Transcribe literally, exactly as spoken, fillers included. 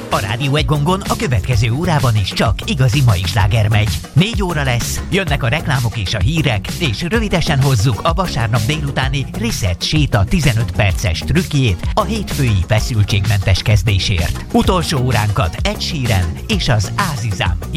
A Rádió egy gongon a következő órában is csak igazi mai sláger megy. Négy óra lesz, jönnek a reklámok és a hírek, és rövidesen hozzuk a vasárnap délutáni Reset séta tizenöt perces trükkjét a hétfői feszültségmentes kezdésért. Utolsó óránkat Ed Sheeran és az Azizam